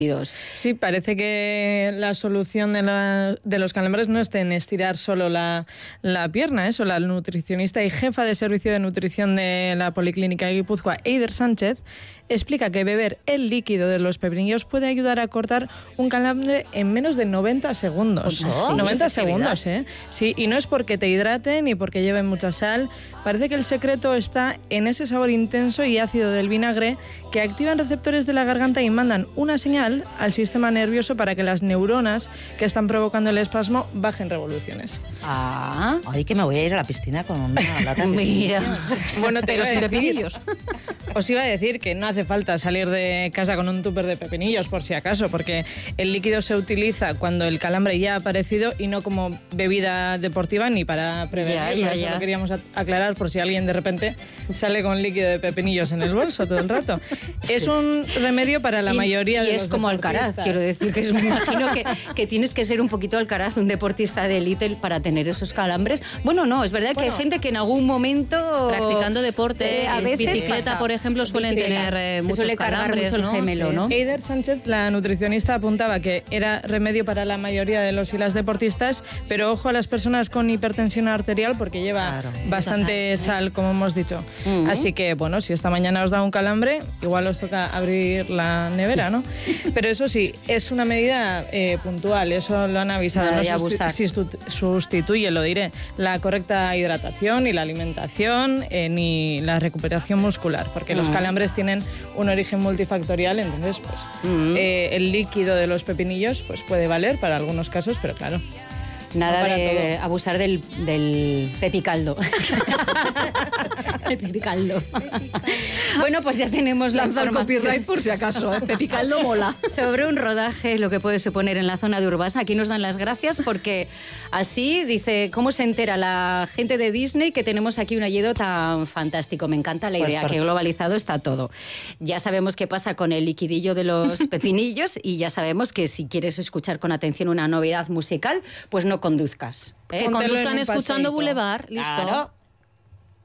Sí, parece que la solución de los calambres no está en estirar solo la pierna. Eso, la nutricionista y jefa de servicio de nutrición de la Policlínica de Guipúzcoa, Eider Sánchez, explica que beber el líquido de los pepinillos puede ayudar a cortar un calambre en menos de 90 segundos. ¿Oh? 90 segundos, ¿eh? Sí, y no es porque te hidraten ni porque lleven mucha sal. Parece que el secreto está en ese sabor intenso y ácido del vinagre que activan receptores de la garganta y mandan una señal al sistema nervioso para que las neuronas que están provocando el espasmo bajen revoluciones. Ay, que me voy a ir a la piscina con una lata de Mira, bueno, pero sin pepinillos. Os iba a decir que no hace falta salir de casa con un tupper de pepinillos, por si acaso, porque el líquido se utiliza cuando el calambre ya ha aparecido y no como bebida deportiva ni para prevenirlo. Eso lo queríamos aclarar por si alguien de repente sale con líquido de pepinillos en el bolso todo el rato. Es un remedio para la mayoría de los como Alcaraz, quiero decir, que me imagino que tienes que ser un poquito Alcaraz, un deportista de élite para tener esos calambres. Bueno, no, es verdad que hay gente que en algún momento... Practicando deporte, a veces bicicleta, por ejemplo, suelen tener muchos suele calambres, mucho ¿no? el gemelo, ¿no? Eider Sánchez, la nutricionista, apuntaba que era remedio para la mayoría de los y las deportistas, pero ojo a las personas con hipertensión arterial porque lleva bastante sal, como hemos dicho. Así que, bueno, si esta mañana os da un calambre, igual os toca abrir la nevera, ¿no? Pero eso sí, es una medida puntual, eso lo han avisado. No sustituye, lo diré, la correcta hidratación y la alimentación ni la recuperación muscular, porque los calambres tienen un origen multifactorial, entonces pues el líquido de los pepinillos pues puede valer para algunos casos, pero claro, nada no de abusar del pepicaldo. El pepicaldo. Bueno, pues ya tenemos la Lanza el información. copyright por si acaso, ¿eh? Pepicaldo mola. Sobre un rodaje, lo que puede suponer en la zona de Urbasa. Aquí nos dan las gracias porque así dice cómo se entera la gente de Disney que tenemos aquí un hayedo tan fantástico. Me encanta la idea, que globalizado está todo. Ya sabemos qué pasa con el liquidillo de los pepinillos y ya sabemos que si quieres escuchar con atención una novedad musical, pues no conduzcas. Que conduzcan escuchando Boulevard, listo. Claro.